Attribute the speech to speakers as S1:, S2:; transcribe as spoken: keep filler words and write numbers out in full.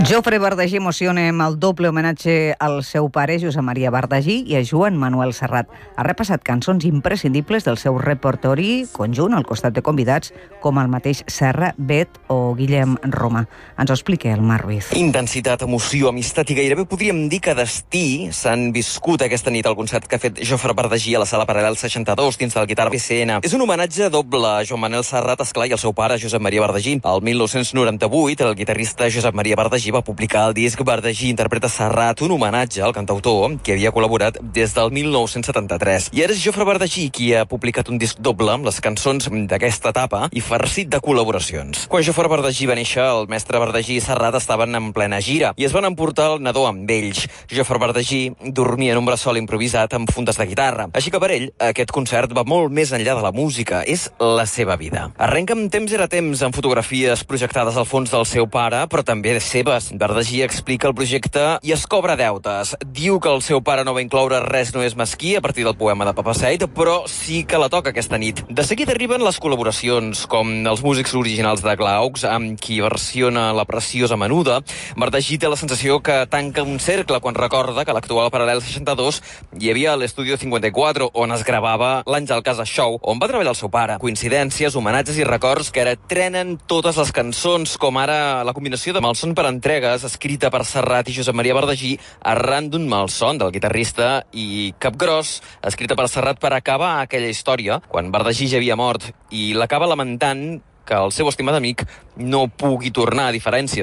S1: Jofre Bardagí emociona amb el doble homenatge al seu pare, Josep Maria Bardagí, i a Joan Manuel Serrat. Ha repassat cançons imprescindibles del seu repertori conjunt al costat de convidats com el mateix Serra, Bet o Guillem Roma. Ens ho explica el Marc Ruiz.
S2: Intensitat, emoció, amistat i gairebé podríem dir que destí s'han viscut aquesta nit al concert que ha fet Jofre Bardagí a la Sala Paral·lel seixanta-dos dins del Guitar B C N. És un homenatge doble a Joan Manuel Serrat, esclar, i al seu pare, Josep Maria Bardagí. El mil nou-cents noranta-vuit, el guitarrista Josep Maria Bardagí va publicar el disc Bardagí interpreta Serrat, un homenatge al cantautor que havia col·laborat des del mil nou-cents setanta-tres. I ara és Jofre Bardagí qui ha publicat un disc doble amb les cançons d'aquesta etapa i farcit de col·laboracions. Quan Jofre Bardagí va néixer, el mestre Bardagí i Serrat estaven en plena gira i es van emportar el nadó amb ells. Jofre Bardagí dormia en un bressol improvisat amb fundes de guitarra. Així que per ell, aquest concert va molt més enllà de la música, és la seva vida. Arrenca amb Temps era temps, amb fotografies projectades al fons del seu pare, però també de seves. Bardagí explica el projecte i es cobra deutes. Diu que el seu pare no va incloure Res no és mesquí a partir del poema de Papa Said, però sí que la toca aquesta nit. De seguida arriben les col·laboracions, com els músics originals de Glaucs, amb qui versiona La preciosa menuda. Bardagí té la sensació que tanca un cercle quan recorda que a l'actual Paral·lel seixanta-dos hi havia l'Estudio cinquanta-quatre, on es gravava l'Àngel Casa Show, on va treballar el seu pare. Coincidències, homenatges i records que ara trenen totes les cançons, com ara la combinació de Malson per entregues, escrita per Serrat i Josep Maria Bardagí, arran d'un malson del guitarrista, i Capgròs, escrita per Serrat per acabar aquella història, quan Bardagí ja havia mort, i l'acaba lamentant que el seu estimat amic no pugui tornar, a diferència